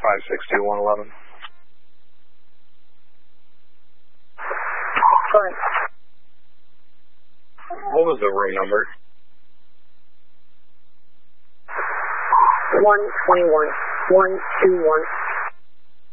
562-111. Fine. What was the room number? 121. 121.